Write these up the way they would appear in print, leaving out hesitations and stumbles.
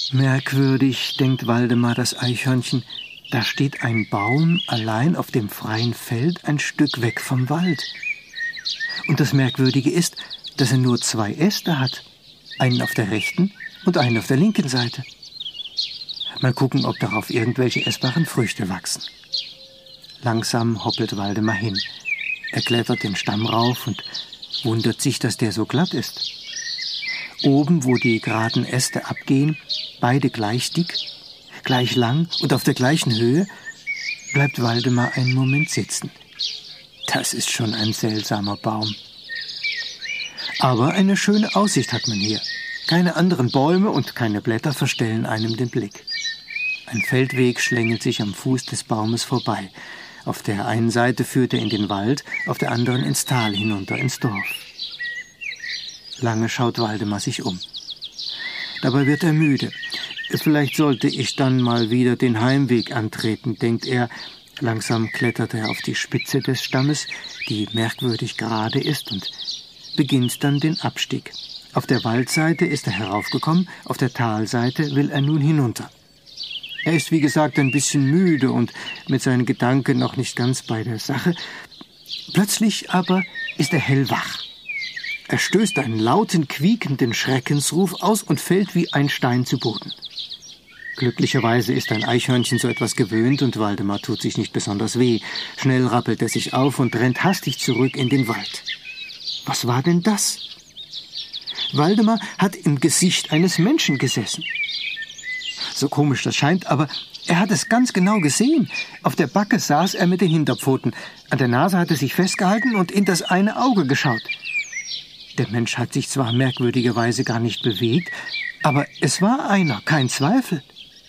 Merkwürdig, denkt Waldemar das Eichhörnchen, da steht ein Baum allein auf dem freien Feld ein Stück weg vom Wald. Und das Merkwürdige ist, dass er nur 2 Äste hat, einen auf der rechten und einen auf der linken Seite. Mal gucken, ob darauf irgendwelche essbaren Früchte wachsen. Langsam hoppelt Waldemar hin. Er klettert den Stamm rauf und wundert sich, dass der so glatt ist. Oben, wo die geraden Äste abgehen, beide gleich dick, gleich lang und auf der gleichen Höhe, bleibt Waldemar einen Moment sitzen. Das ist schon ein seltsamer Baum. Aber eine schöne Aussicht hat man hier. Keine anderen Bäume und keine Blätter verstellen einem den Blick. Ein Feldweg schlängelt sich am Fuß des Baumes vorbei. Auf der einen Seite führt er in den Wald, auf der anderen ins Tal hinunter, ins Dorf. Lange schaut Waldemar sich um. Dabei wird er müde. Vielleicht sollte ich dann mal wieder den Heimweg antreten, denkt er. Langsam klettert er auf die Spitze des Stammes, die merkwürdig gerade ist, und beginnt dann den Abstieg. Auf der Waldseite ist er heraufgekommen, auf der Talseite will er nun hinunter. Er ist, wie gesagt, ein bisschen müde und mit seinen Gedanken noch nicht ganz bei der Sache. Plötzlich aber ist er hellwach. Er stößt einen lauten, quiekenden Schreckensruf aus und fällt wie ein Stein zu Boden. Glücklicherweise ist ein Eichhörnchen so etwas gewöhnt und Waldemar tut sich nicht besonders weh. Schnell rappelt er sich auf und rennt hastig zurück in den Wald. Was war denn das? Waldemar hat im Gesicht eines Menschen gesessen. So komisch das scheint, aber er hat es ganz genau gesehen. Auf der Backe saß er mit den Hinterpfoten. An der Nase hat er sich festgehalten und in das eine Auge geschaut. Der Mensch hat sich zwar merkwürdigerweise gar nicht bewegt, aber es war einer, kein Zweifel.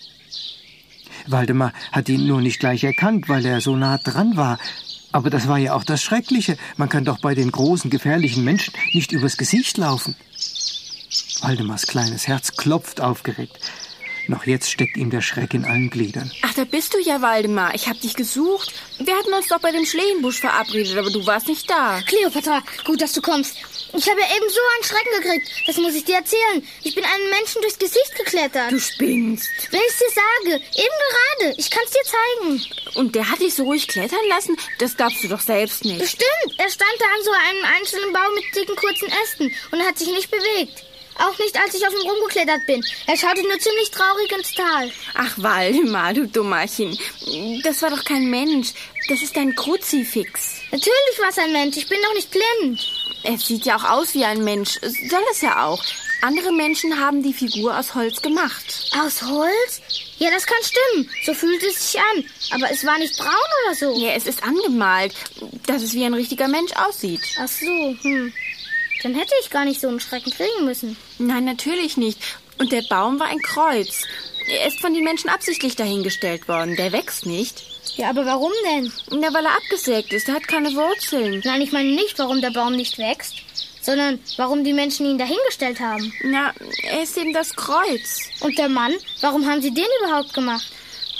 Waldemar hat ihn nur nicht gleich erkannt, weil er so nah dran war. Aber das war ja auch das Schreckliche. Man kann doch bei den großen, gefährlichen Menschen nicht übers Gesicht laufen. Waldemars kleines Herz klopft aufgeregt. Noch jetzt steckt ihm der Schreck in allen Gliedern. Ach, da bist du ja, Waldemar. Ich hab dich gesucht. Wir hatten uns doch bei dem Schlehenbusch verabredet, aber du warst nicht da. Kleopatra, gut, dass du kommst. Ich habe ja eben so einen Schrecken gekriegt. Das muss ich dir erzählen. Ich bin einem Menschen durchs Gesicht geklettert. Du spinnst. Wenn ich es dir sage, eben gerade. Ich kann es dir zeigen. Und der hat dich so ruhig klettern lassen? Das glaubst du doch selbst nicht. Bestimmt. Er stand da an so einem einzelnen Baum mit dicken, kurzen Ästen und hat sich nicht bewegt. Auch nicht, als ich auf ihm rumgeklettert bin. Er schaute nur ziemlich traurig ins Tal. Ach, Waldemar, du Dummerchen. Das war doch kein Mensch. Das ist ein Kruzifix. Natürlich war es ein Mensch. Ich bin doch nicht blind. Es sieht ja auch aus wie ein Mensch. Soll es ja auch. Andere Menschen haben die Figur aus Holz gemacht. Aus Holz? Ja, das kann stimmen. So fühlt es sich an. Aber es war nicht braun oder so. Ja, es ist angemalt, dass es wie ein richtiger Mensch aussieht. Ach so, Dann hätte ich gar nicht so einen Schrecken kriegen müssen. Nein, natürlich nicht. Und der Baum war ein Kreuz. Er ist von den Menschen absichtlich dahingestellt worden. Der wächst nicht. Ja, aber warum denn? Na, weil er abgesägt ist. Er hat keine Wurzeln. Nein, ich meine nicht, warum der Baum nicht wächst, sondern warum die Menschen ihn dahingestellt haben. Na, er ist eben das Kreuz. Und der Mann? Warum haben sie den überhaupt gemacht?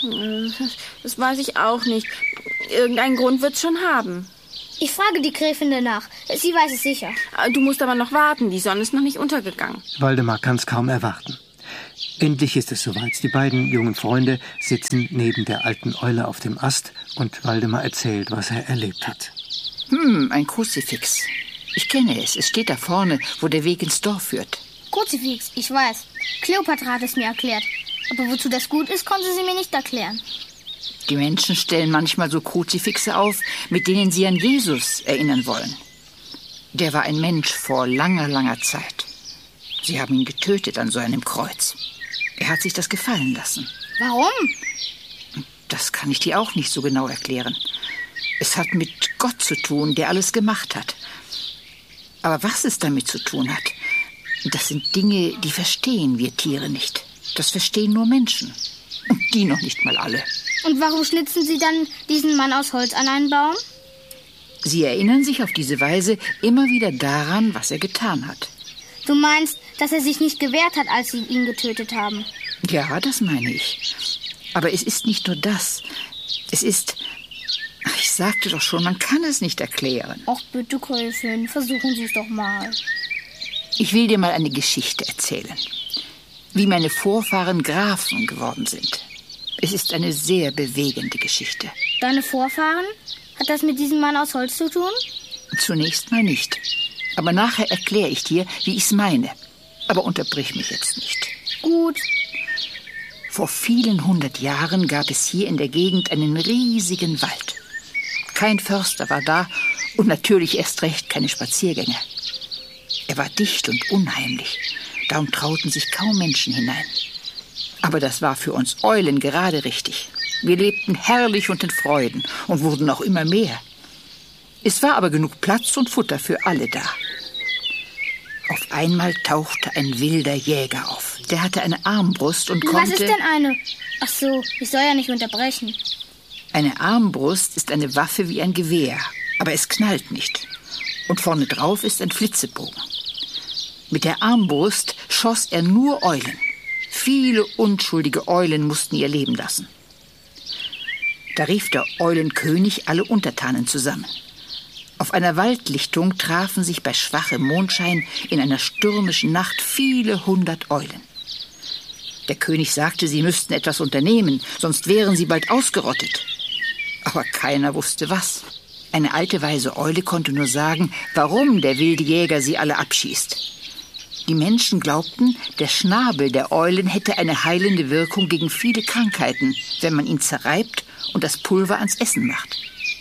Das weiß ich auch nicht. Irgendeinen Grund wird's schon haben. Ich frage die Gräfin danach. Sie weiß es sicher. Du musst aber noch warten. Die Sonne ist noch nicht untergegangen. Waldemar kann es kaum erwarten. Endlich ist es soweit. Die beiden jungen Freunde sitzen neben der alten Eule auf dem Ast und Waldemar erzählt, was er erlebt hat. Ein Kruzifix. Ich kenne es. Es steht da vorne, wo der Weg ins Dorf führt. Kruzifix, ich weiß. Kleopatra hat es mir erklärt. Aber wozu das gut ist, konnte sie mir nicht erklären. Die Menschen stellen manchmal so Kruzifixe auf, mit denen sie an Jesus erinnern wollen. Der war ein Mensch vor langer, langer Zeit. Sie haben ihn getötet an so einem Kreuz. Er hat sich das gefallen lassen. Warum? Das kann ich dir auch nicht so genau erklären. Es hat mit Gott zu tun, der alles gemacht hat. Aber was es damit zu tun hat, das sind Dinge, die verstehen wir Tiere nicht. Das verstehen nur Menschen. Und die noch nicht mal alle. Und warum schnitzen Sie dann diesen Mann aus Holz an einen Baum? Sie erinnern sich auf diese Weise immer wieder daran, was er getan hat. Du meinst, dass er sich nicht gewehrt hat, als Sie ihn getötet haben? Ja, das meine ich. Aber es ist nicht nur das. Es ist... Ich sagte doch schon, man kann es nicht erklären. Ach bitte, Gräfin, versuchen Sie es doch mal. Ich will dir mal eine Geschichte erzählen. wie meine Vorfahren Grafen geworden sind. Es ist eine sehr bewegende Geschichte. Deine Vorfahren? Hat das mit diesem Mann aus Holz zu tun? Zunächst mal nicht. Aber nachher erkläre ich dir, wie ich es meine. Aber unterbrich mich jetzt nicht. Gut. Vor vielen 100 Jahren gab es hier in der Gegend einen riesigen Wald. Kein Förster war da und natürlich erst recht keine Spaziergänger. Er war dicht und unheimlich. Darum trauten sich kaum Menschen hinein. Aber das war für uns Eulen gerade richtig. Wir lebten herrlich und in Freuden und wurden auch immer mehr. Es war aber genug Platz und Futter für alle da. Auf einmal tauchte ein wilder Jäger auf. Der hatte eine Armbrust und konnte... Was ist denn eine? Ach so, ich soll ja nicht unterbrechen. Eine Armbrust ist eine Waffe wie ein Gewehr, aber es knallt nicht. Und vorne drauf ist ein Flitzebogen. Mit der Armbrust schoss er nur Eulen. Viele unschuldige Eulen mussten ihr Leben lassen. Da rief der Eulenkönig alle Untertanen zusammen. Auf einer Waldlichtung trafen sich bei schwachem Mondschein in einer stürmischen Nacht viele 100 Eulen. Der König sagte, sie müssten etwas unternehmen, sonst wären sie bald ausgerottet. Aber keiner wusste was. Eine alte weise Eule konnte nur sagen, warum der wilde Jäger sie alle abschießt. Die Menschen glaubten, der Schnabel der Eulen hätte eine heilende Wirkung gegen viele Krankheiten, wenn man ihn zerreibt und das Pulver ans Essen macht.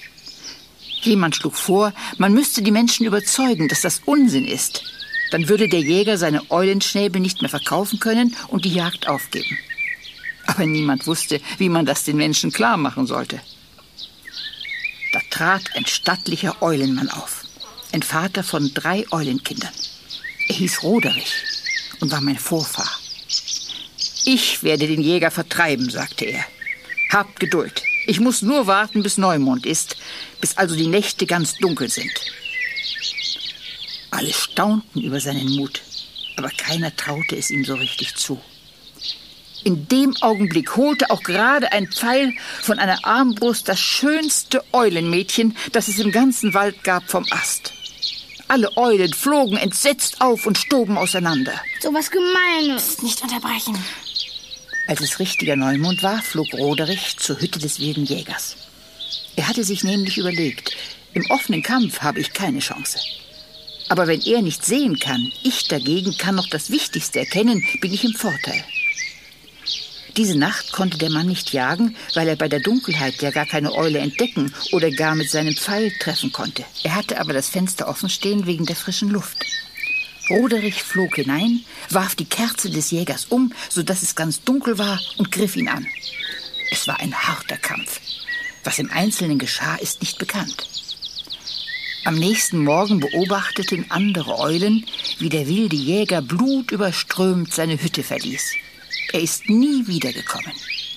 Jemand schlug vor, man müsste die Menschen überzeugen, dass das Unsinn ist. Dann würde der Jäger seine Eulenschnäbel nicht mehr verkaufen können und die Jagd aufgeben. Aber niemand wusste, wie man das den Menschen klar machen sollte. Da trat ein stattlicher Eulenmann auf, ein Vater von 3 Eulenkindern. Er hieß Roderich und war mein Vorfahr. Ich werde den Jäger vertreiben, sagte er. Habt Geduld. Ich muss nur warten, bis Neumond ist, bis also die Nächte ganz dunkel sind. Alle staunten über seinen Mut, aber keiner traute es ihm so richtig zu. In dem Augenblick holte auch gerade ein Pfeil von einer Armbrust das schönste Eulenmädchen, das es im ganzen Wald gab, vom Ast. Alle Eulen flogen entsetzt auf und stoben auseinander. So was Gemeines. Nicht unterbrechen. Als es richtiger Neumond war, flog Roderich zur Hütte des wilden Jägers. Er hatte sich nämlich überlegt, im offenen Kampf habe ich keine Chance. Aber wenn er nicht sehen kann, ich dagegen kann noch das Wichtigste erkennen, bin ich im Vorteil. Diese Nacht konnte der Mann nicht jagen, weil er bei der Dunkelheit ja gar keine Eule entdecken oder gar mit seinem Pfeil treffen konnte. Er hatte aber das Fenster offen stehen wegen der frischen Luft. Roderich flog hinein, warf die Kerze des Jägers um, sodass es ganz dunkel war, und griff ihn an. Es war ein harter Kampf. Was im Einzelnen geschah, ist nicht bekannt. Am nächsten Morgen beobachteten andere Eulen, wie der wilde Jäger blutüberströmt seine Hütte verließ. Er ist nie wiedergekommen.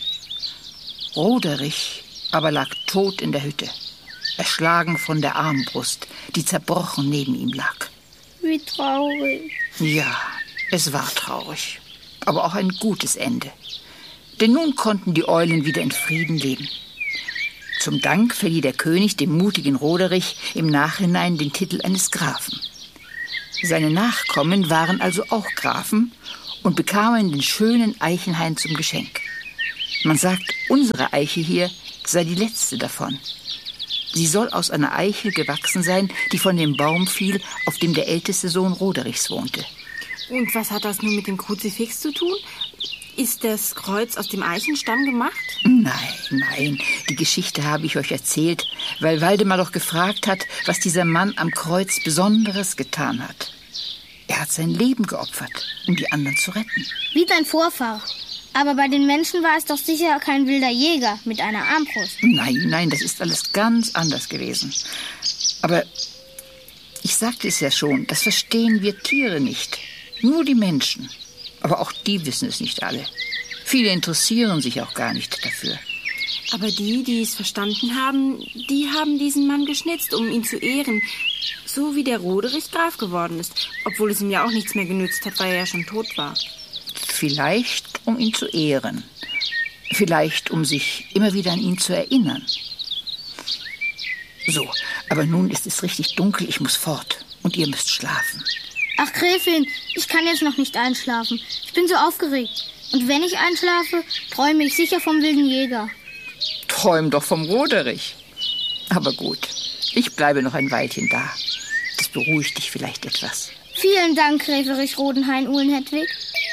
Roderich aber lag tot in der Hütte, erschlagen von der Armbrust, die zerbrochen neben ihm lag. Wie traurig. Ja, es war traurig, aber auch ein gutes Ende. Denn nun konnten die Eulen wieder in Frieden leben. Zum Dank verlieh der König dem mutigen Roderich im Nachhinein den Titel eines Grafen. Seine Nachkommen waren also auch Grafen und bekamen den schönen Eichenhain zum Geschenk. Man sagt, unsere Eiche hier sei die letzte davon. Sie soll aus einer Eichel gewachsen sein, die von dem Baum fiel, auf dem der älteste Sohn Roderichs wohnte. Und was hat das nun mit dem Kruzifix zu tun? Ist das Kreuz aus dem Eichenstamm gemacht? Nein, die Geschichte habe ich euch erzählt, weil Waldemar doch gefragt hat, was dieser Mann am Kreuz Besonderes getan hat. Er hat sein Leben geopfert, um die anderen zu retten. Wie dein Vorfahr. Aber bei den Menschen war es doch sicher kein wilder Jäger mit einer Armbrust. Nein, das ist alles ganz anders gewesen. Aber ich sagte es ja schon, das verstehen wir Tiere nicht. Nur die Menschen. Aber auch die wissen es nicht alle. Viele interessieren sich auch gar nicht dafür. Aber die es verstanden haben, die haben diesen Mann geschnitzt, um ihn zu ehren. So wie der Roderich Graf geworden ist. Obwohl es ihm ja auch nichts mehr genützt hat, weil er ja schon tot war. Vielleicht, um ihn zu ehren. Vielleicht, um sich immer wieder an ihn zu erinnern. So, aber nun ist es richtig dunkel, ich muss fort. Und ihr müsst schlafen. Ach, Gräfin, ich kann jetzt noch nicht einschlafen. Ich bin so aufgeregt. Und wenn ich einschlafe, träume ich sicher vom wilden Jäger. Träum doch vom Roderich. Aber gut, ich bleibe noch ein Weilchen da. Das beruhigt dich vielleicht etwas. Vielen Dank, Gräferich Rodenhain Uhlenhedwig.